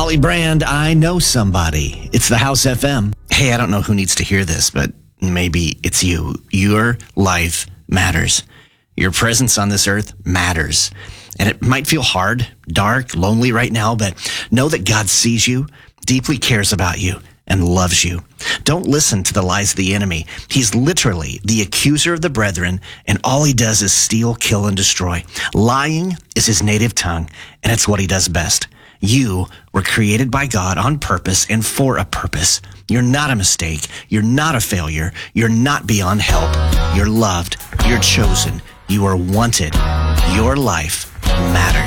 Holly Brand, I Know Somebody. It's the House FM. Hey, I don't know who needs to hear this, but maybe it's you. Your life matters. Your presence on this earth matters. And it might feel hard, dark, lonely right now, but know that God sees you, deeply cares about you, and loves you. Don't listen to the lies of the enemy. He's literally the accuser of the brethren, and all he does is steal, kill, and destroy. Lying is his native tongue, and it's what he does best. You were created by God on purpose and for a purpose. You're not a mistake. You're not a failure. You're not beyond help. You're loved. You're chosen. You are wanted. Your life matters.